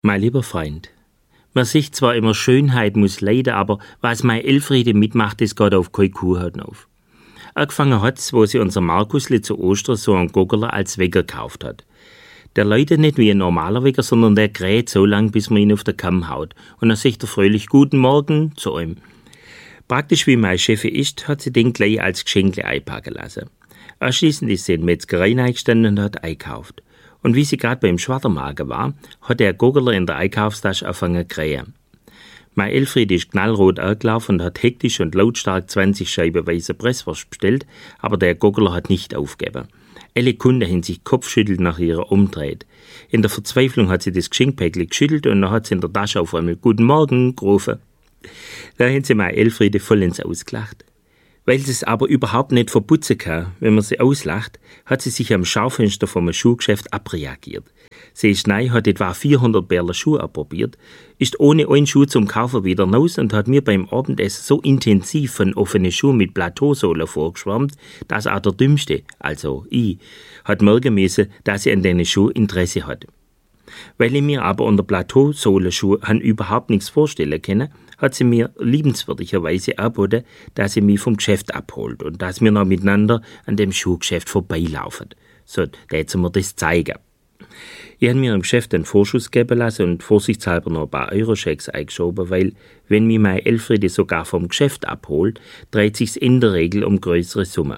Mein lieber Freund, man sieht zwar immer, Schönheit muss leiden, aber was mein Elfriede mitmacht, das geht auf keine Kuhhaut auf. Angefangen hat's, wo sie unser Markusli zu Ostern so einen Goggerler als Wecker gekauft hat. Der läutet nicht wie ein normaler Wecker, sondern der kräht so lang, bis man ihn auf den Kamm haut. Und dann sagt er fröhlich Guten Morgen zu ihm. Praktisch wie mein Chef ist, hat sie den gleich als Geschenkle einpacken lassen. Anschließend ist sie in die Metzgerei eingestanden und hat eingekauft. Und wie sie gerade beim Schwadermagen war, hat der Goggerler in der Einkaufstasche angefangen zu krähen. Mein Elfriede ist knallrot angelaufen und hat hektisch und lautstark 20 Scheiben weiße Presswurst bestellt, aber der Goggerler hat nicht aufgegeben. Alle Kunden haben sich kopfschüttelt nach ihrer umdreht. In der Verzweiflung hat sie das Geschenkpäckchen geschüttelt und dann hat sie in der Tasche auf einmal Guten Morgen gerufen. Da haben sie mein Elfriede voll ins Ausgelacht. Weil sie es aber überhaupt nicht verputzen kann, wenn man sie auslacht, hat sie sich am Schaufenster vom Schuhgeschäft abreagiert. Sie ist neu, hat etwa 400 Bärler Schuhe abprobiert, ist ohne einen Schuh zum Kaufen wieder raus und hat mir beim Abendessen so intensiv von offenen Schuhen mit Plateausohle vorgeschwärmt, dass auch der Dümmste, also ich, hat merken müssen, dass sie an diesen Schuhen Interesse hat. Weil ich mir aber unter Plateausohlenschuhen überhaupt nichts vorstellen kann, hat sie mir liebenswürdigerweise angeboten, dass sie mich vom Geschäft abholt und dass wir noch miteinander an dem Schuhgeschäft vorbeilaufen. So, da hätte sie mir das zeigen. Ich habe mir im Geschäft einen Vorschuss geben lassen und vorsichtshalber noch ein paar Euroschecks eingeschoben, weil, wenn mich mein Elfriede sogar vom Geschäft abholt, dreht sich's in der Regel um größere Summen.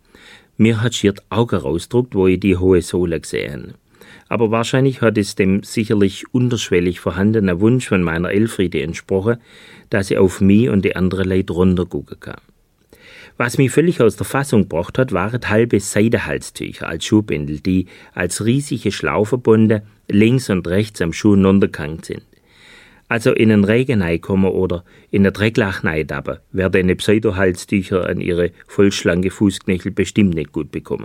Mir hat schier die Augen rausgedruckt, wo ich die hohe Sohle gesehen habe. Aber wahrscheinlich hat es dem sicherlich unterschwellig vorhandenen Wunsch von meiner Elfriede entsprochen, dass sie auf mich und die anderen Leute runtergucken kann. Was mich völlig aus der Fassung gebracht hat, waren halbe Seidenhalstücher als Schuhbändel, die als riesige Schlauferbunde links und rechts am Schuh runtergehangen sind. Also in einen Regen reinkommen oder in ein Drecklach reintappen, werden eine Pseudohalstücher an ihre vollschlanke Fußknöchel bestimmt nicht gut bekommen.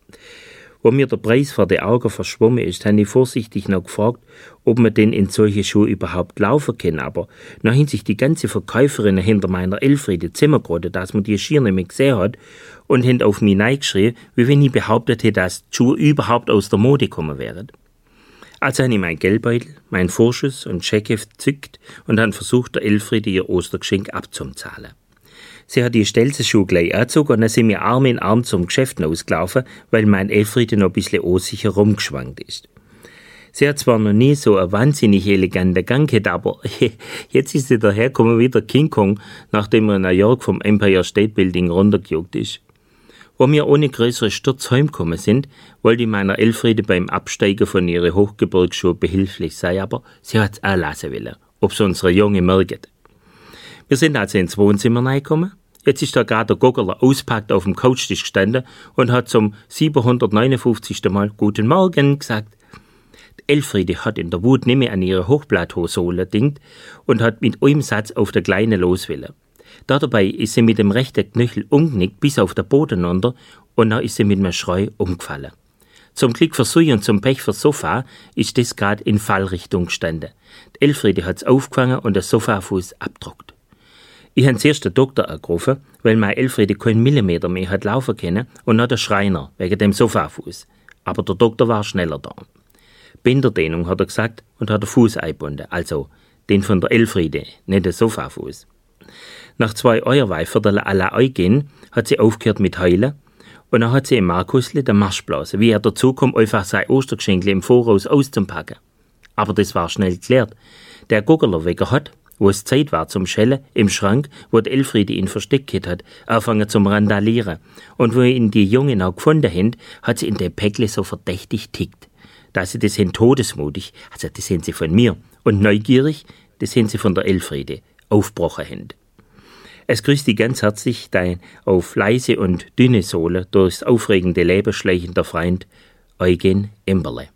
Wo mir der Preis vor die Augen verschwommen ist, habe ich vorsichtig noch gefragt, ob man denn in solche Schuhe überhaupt laufen kann, aber dann haben sich die ganze Verkäuferin hinter meiner Elfriede zusammengerottet, dass man die schier nicht mehr gesehen hat und haben auf mich reingeschrien, wie wenn ich behauptet hätte, dass die Schuhe überhaupt aus der Mode gekommen wären. Also habe ich mein Geldbeutel, mein Vorschuss und Scheckheft gezückt und habe versucht, der Elfriede ihr Ostergeschenk abzuzahlen. Sie hat die Stelzenschuhe gleich angezogen und dann sind wir Arm in Arm zum Geschäft ausgelaufen, weil mein Elfriede noch ein bisschen unsicher rumgeschwankt ist. Sie hat zwar noch nie so einen wahnsinnig eleganten Gang gehabt, aber jetzt ist sie dahergekommen wie der King Kong, nachdem er in New York vom Empire State Building runtergejuckt ist. Wo wir ohne größere Sturz heimgekommen sind, wollte ich meiner Elfriede beim Absteigen von ihren Hochgebirgsschuhen behilflich sein, aber sie hat's auch lassen wollen, ob's unsere Junge merkt. Wir sind also ins Wohnzimmer reingekommen. Jetzt ist da gerade der Goggerler auspackt auf dem Couchtisch gestanden und hat zum 759. Mal Guten Morgen gesagt. Die Elfriede hat in der Wut nicht mehr an ihre Hochplateausohle dingt und hat mit einem Satz auf der Kleine loswillen. Dabei ist sie mit dem rechten Knöchel umgenickt bis auf den Boden runter und dann ist sie mit einem Schrei umgefallen. Zum Glück für sie und zum Pech für Sofa ist das gerade in Fallrichtung gestanden. Die Elfriede hat's aufgefangen und der Sofafuß abgedruckt. Ich habe zuerst den Doktor angerufen, weil meine Elfriede keinen Millimeter mehr hat laufen können und noch der Schreiner wegen dem Sofafuß. Aber der Doktor war schneller da. Bänderdehnung hat er gesagt und hat den Fuß eingebunden, also den von der Elfriede, nicht den Sofafuß. Nach 2 Euerweihviertel à la Eugen hat sie aufgehört mit Heulen und dann hat sie im Markusli den Marsch geblasen, wie er dazu kommt, einfach sein Ostergeschenkle im Voraus auszupacken. Aber das war schnell geklärt. Der Goggerlerwecker hat, wo es Zeit war zum Schellen, im Schrank, wo die Elfriede ihn versteckt hat, angefangen zum Randalieren. Und wo ihn die Jungen auch gefunden haben, hat sie in dem Päckle so verdächtig tickt. Da sie das sind todesmutig, also das sind sie von mir, und neugierig, das sind sie von der Elfriede, aufgebrochen haben. Es grüßt dich ganz herzlich dein auf leise und dünne Sohle durchs aufregende Leben schleichender Freund Eugen Imberle.